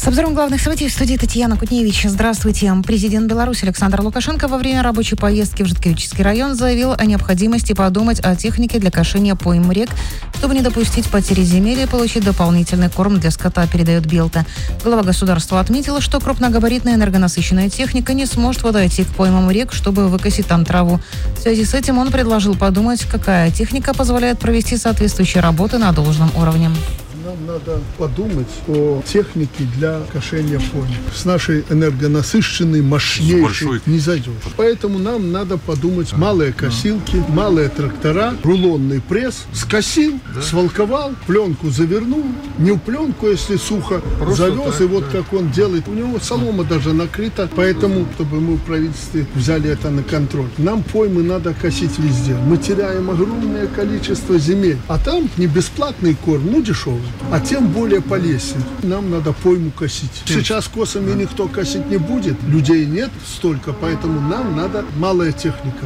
С обзором главных событий в студии Татьяна Кутневич. Здравствуйте. Президент Беларуси Александр Лукашенко во время рабочей поездки в Житкевичский район заявил о необходимости подумать о технике для кошения пойм рек, чтобы не допустить потери земель и получить дополнительный корм для скота, передает Белта. Глава государства отметила, что крупногабаритная энергонасыщенная техника не сможет подойти к поймам рек, чтобы выкосить там траву. В связи с этим он предложил подумать, какая техника позволяет провести соответствующие работы на должном уровне. Нам надо подумать о технике для кошения пойм. С нашей энергонасыщенной, мощнейшей не зайдешь. Поэтому нам надо подумать: малые косилки, малые трактора, рулонный пресс. Скосил, свалковал, пленку завернул. Не в пленку, если сухо, просто завез. Так, и вот как он делает. У него солома даже накрыта. Поэтому, чтобы мы в правительстве взяли это на контроль. Нам поймы надо косить везде. Мы теряем огромное количество земель. А там не бесплатный корм, ну дешевый, а тем более полезен. Нам надо пойму косить. Сейчас косами никто косить не будет. Людей нет столько, поэтому нам надо малая техника.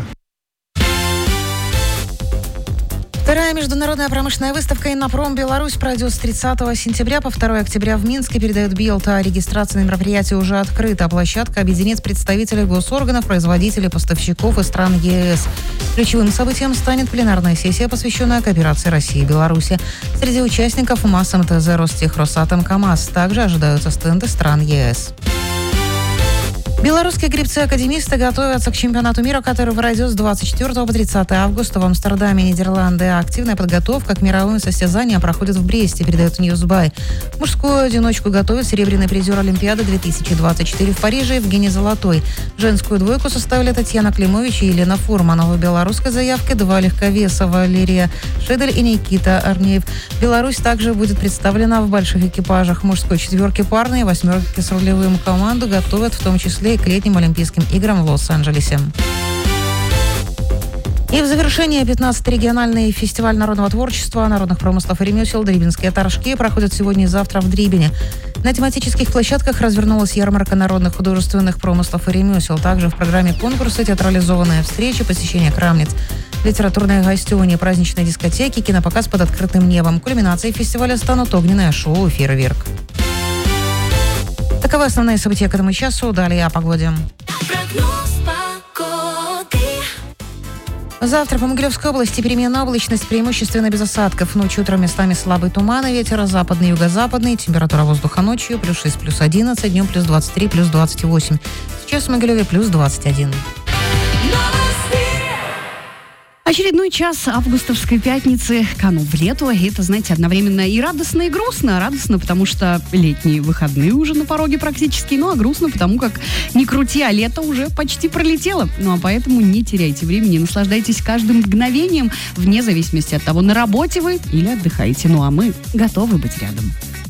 Вторая международная промышленная выставка «Иннопром Беларусь» пройдет с 30 сентября по 2 октября в Минске, передает Белта. Регистрация на мероприятие уже открыта. Площадка объединит представителей госорганов, производителей, поставщиков и стран ЕС. Ключевым событием станет пленарная сессия, посвященная кооперации России и Беларуси. Среди участников МАЗ, МТЗ, Ростех, Росатом, КамАЗ. Также ожидаются стенды стран ЕС. Белорусские гребцы-академисты готовятся к чемпионату мира, который пройдет с 24 по 30 августа в Амстердаме, Нидерланды. Активная подготовка к мировым состязаниям проходит в Бресте, передает Ньюсбай. Мужскую одиночку готовит серебряный призер Олимпиады 2024 в Париже Евгений Золотой. Женскую двойку составили Татьяна Климович и Елена Фурманова. В белорусской заявке 2 легковеса: Валерия Шедель и Никита Арнеев. Беларусь также будет представлена в больших экипажах. Мужской 4-ки парной и 8-ки с рулевым. Команду готовят в том числе и к летним Олимпийским играм в Лос-Анджелесе. И в завершение 15-й региональный фестиваль народного творчества, народных промыслов и ремесел «Дрибинские торжки» проходят сегодня и завтра в Дрибине. На тематических площадках развернулась ярмарка народных художественных промыслов и ремесел. Также в программе конкурсы, театрализованные встречи, посещение крамниц, литературное гостевание, праздничные дискотеки, кинопоказ под открытым небом. Кульминацией фестиваля станут огненное шоу и фейерверк. Таковы основные события к этому часу. Далее о погоде. Завтра по Могилевской области переменная облачность, преимущественно без осадков. Ночью утром местами слабый туман и ветер западный, юго-западный. Температура воздуха ночью +6, +11, днем +23, +28. Сейчас в Могилеве +21. Очередной час августовской пятницы канул в лету. И это, знаете, одновременно и радостно, и грустно. Радостно, потому что летние выходные уже на пороге практически. Ну, а грустно, потому как не крути, а лето уже почти пролетело. Ну, а поэтому не теряйте времени, наслаждайтесь каждым мгновением, вне зависимости от того, на работе вы или отдыхаете. Ну, а мы готовы быть рядом.